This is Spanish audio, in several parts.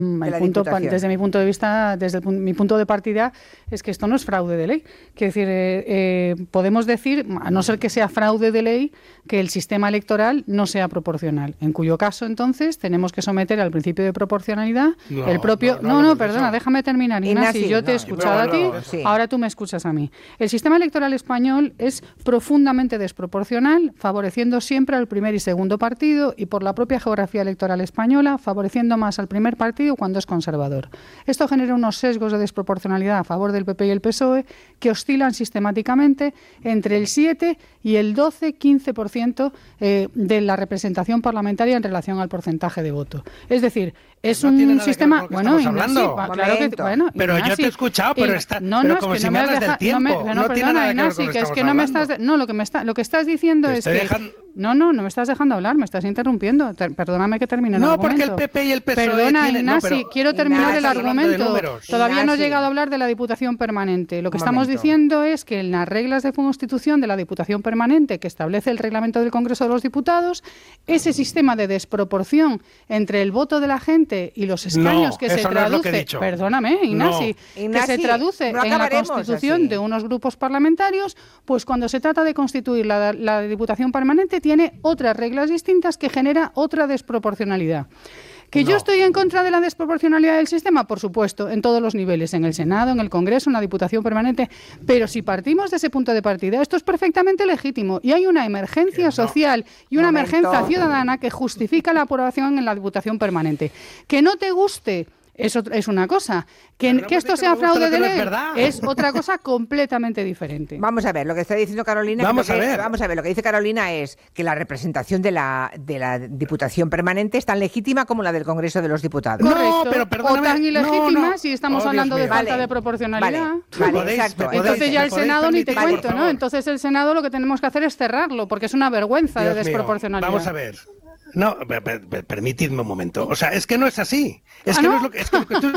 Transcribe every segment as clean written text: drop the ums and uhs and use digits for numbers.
Desde mi punto de vista, mi punto de partida, es que esto no es fraude de ley. Quiero decir, podemos decir, a no ser que sea fraude de ley, que el sistema electoral no sea proporcional. En cuyo caso, entonces, tenemos que someter al principio de proporcionalidad el propio... Perdona, déjame terminar, Ignasi. Yo te he escuchado a ti, ahora tú me escuchas a mí. El sistema electoral español es profundamente desproporcional, favoreciendo siempre al primer y segundo partido y por la propia geografía electoral española, favoreciendo más al primer partido cuando es conservador. Esto genera unos sesgos de desproporcionalidad a favor del PP y el PSOE que oscilan sistemáticamente entre el 7 y el 12-15% de la representación parlamentaria en relación al porcentaje de voto. Es decir, es un sistema... Claro que... pero Ignasi, yo te he escuchado, pero como si me hablas del tiempo. No tiene nada que ver con lo que estamos hablando. Lo que estás diciendo es que... No me estás dejando hablar, me estás interrumpiendo. Perdóname que termine el argumento. No, porque el PP y el PSOE Perdona, Ignasi, quiero terminar el argumento. Todavía no he llegado a hablar de la Diputación Permanente. Lo que estamos diciendo es que en las reglas de constitución de la Diputación Permanente, que establece el reglamento del Congreso de los Diputados, ese sistema de desproporción entre el voto de la gente y los escaños que se traduce... Perdóname, Ignasi, que se traduce en la constitución de unos grupos parlamentarios, pues cuando se trata de constituir la Diputación Permanente tiene otras reglas distintas que genera otra desproporcionalidad. ¿Que yo estoy en contra de la desproporcionalidad del sistema? Por supuesto, en todos los niveles, en el Senado, en el Congreso, en la Diputación Permanente, pero si partimos de ese punto de partida, esto es perfectamente legítimo y hay una emergencia social y una emergencia ciudadana que justifica la aprobación en la Diputación Permanente. Que no te guste... Eso es una cosa. Que esto sea fraude de ley es otra cosa completamente diferente. Vamos a ver, lo que está diciendo Carolina... Vamos a ver, lo que dice Carolina es que la representación de la Diputación Permanente es tan legítima como la del Congreso de los Diputados. Correcto, pero perdóname, o tan ilegítima si estamos hablando de falta de proporcionalidad. Vale, exacto. Entonces ya el Senado ni te cuento, ¿no? Entonces el Senado lo que tenemos que hacer es cerrarlo, porque es una vergüenza de desproporcionalidad. Vamos a ver. No, permitidme un momento. O sea, es que no es así. Es que no es lo que tú...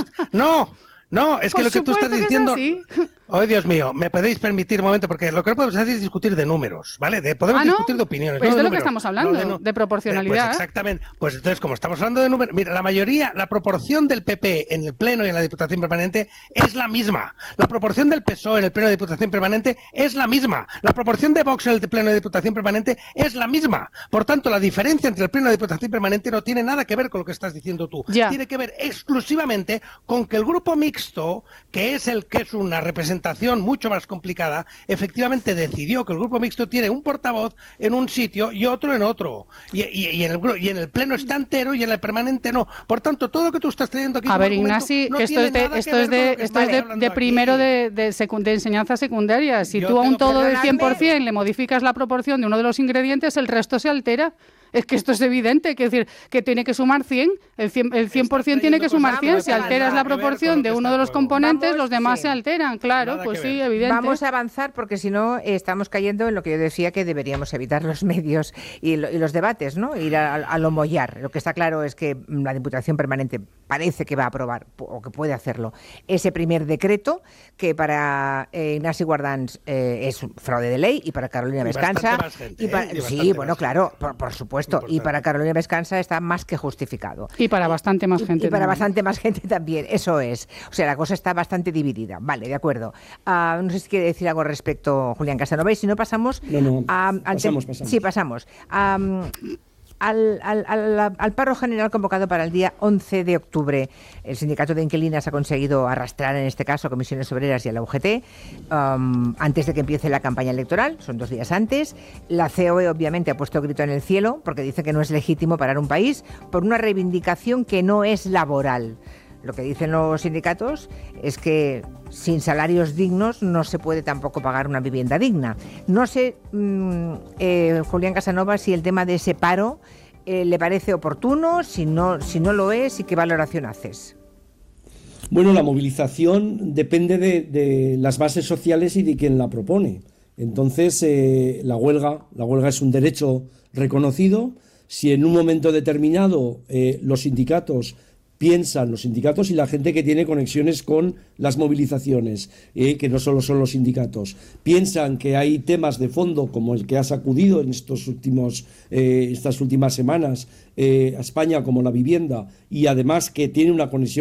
No, es que lo que tú estás diciendo... ¡Oh, Dios mío! ¿Me podéis permitir un momento? Porque lo que no podemos hacer es discutir de números, ¿vale? Podemos discutir de opiniones. Pues no de de lo que estamos hablando, de proporcionalidad. Pues exactamente. Pues entonces, como estamos hablando de números... Mira, la proporción del PP en el Pleno y en la Diputación Permanente es la misma. La proporción del PSOE en el Pleno de Diputación Permanente es la misma. La proporción de Vox en el Pleno de Diputación Permanente es la misma. Por tanto, la diferencia entre el Pleno de Diputación Permanente no tiene nada que ver con lo que estás diciendo tú. Tiene que ver exclusivamente con que el grupo mixto, que es una representación mucho más complicada, efectivamente decidió que el grupo mixto tiene un portavoz en un sitio y otro en otro. Y en el Pleno está entero y en el permanente no. Por tanto, todo lo que tú estás trayendo aquí... A ver, Ignasi, que esto es de primero de enseñanza secundaria. Si tú a un todo del 100% le modificas la proporción de uno de los ingredientes, el resto se altera. Es que esto es evidente, que decir que tiene que sumar 100, el 100% tiene que sumar 100, si alteras la proporción de uno de los componentes, los demás se alteran, claro, pues sí, evidente. Vamos a avanzar porque si no estamos cayendo en lo que yo decía que deberíamos evitar los medios y los debates, ¿no? Ir a lo mollar. Lo que está claro es que la Diputación Permanente parece que va a aprobar, o que puede hacerlo, ese primer decreto que para Ignasi Guardans es un fraude de ley y para Carolina Vescanza... Claro, por supuesto. Y para Carolina Vescanza está más que justificado. Y para bastante más gente. Y para bastante más gente también, eso es. O sea, la cosa está bastante dividida. Vale, de acuerdo. No sé si quiere decir algo al respecto Julián Casanova, y si no pasamos... Pasamos. Sí, pasamos. Al paro general convocado para el día 11 de octubre. El sindicato de inquilinas ha conseguido arrastrar, en este caso, a Comisiones Obreras y a la UGT antes de que empiece la campaña electoral, son 2 días antes. La COE, obviamente, ha puesto grito en el cielo porque dice que no es legítimo parar un país por una reivindicación que no es laboral. Lo que dicen los sindicatos es que sin salarios dignos no se puede tampoco pagar una vivienda digna. No sé, Julián Casanova, si el tema de ese paro le parece oportuno, si no lo es, y qué valoración haces. Bueno, la movilización depende de las bases sociales y de quien la propone. Entonces, la huelga es un derecho reconocido. Si en un momento determinado los sindicatos y la gente que tiene conexiones con las movilizaciones, que no solo son los sindicatos, piensan que hay temas de fondo como el que ha sacudido en estas últimas semanas a España, como la vivienda, y además que tiene una conexión